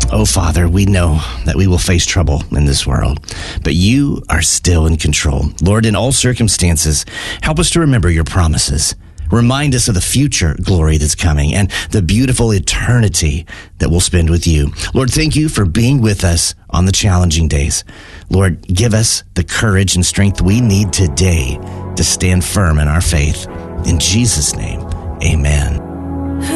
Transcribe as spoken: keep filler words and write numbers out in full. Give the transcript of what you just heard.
Oh, Father, we know that we will face trouble in this world, but you are still in control. Lord, in all circumstances, help us to remember your promises. Remind us of the future glory that's coming and the beautiful eternity that we'll spend with you. Lord, thank you for being with us on the challenging days. Lord, give us the courage and strength we need today to stand firm in our faith. In Jesus' name, amen.